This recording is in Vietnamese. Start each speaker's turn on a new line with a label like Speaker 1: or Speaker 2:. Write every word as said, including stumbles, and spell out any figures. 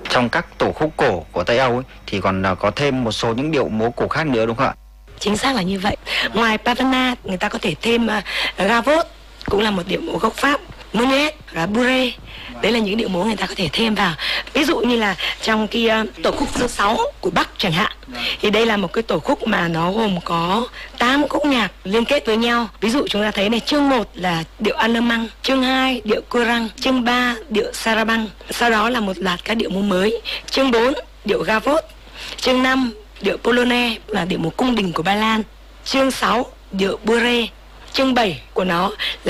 Speaker 1: Trong các tổ khúc cổ của Tây Âu ấy, thì còn à, có thêm một số những điệu múa cổ khác nữa đúng không ạ?
Speaker 2: Chính xác là như vậy. Ngoài Pavana, người ta có thể thêm uh, Gavotte, cũng là một điệu múa gốc Pháp, Minuet, Bourrée. Đấy là những điệu múa người ta có thể thêm vào. Ví dụ như là trong cái uh, tổ khúc số sáu của Bắc chẳng hạn, thì đây là một cái tổ khúc mà nó gồm có tám khúc nhạc liên kết với nhau. Ví dụ chúng ta thấy này, chương một là điệu Alemang, chương hai điệu Courant, chương ba điệu Sarabande. Sau đó là một loạt các điệu múa mới. Chương bốn điệu Gavotte, chương năm điệu Polonaise là điệu múa cung đình của Ba Lan, chương sáu điệu Bourrée, chương bảy của nó là